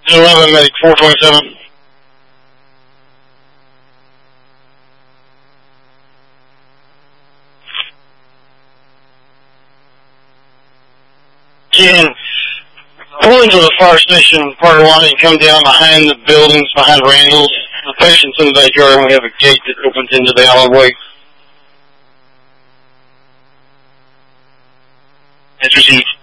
11, medic 427. Ken, pull into the fire station, Parker One, and come down behind the buildings, behind Randall's. The patient's in the backyard, and we have a gate that opens into the alleyway. That's received.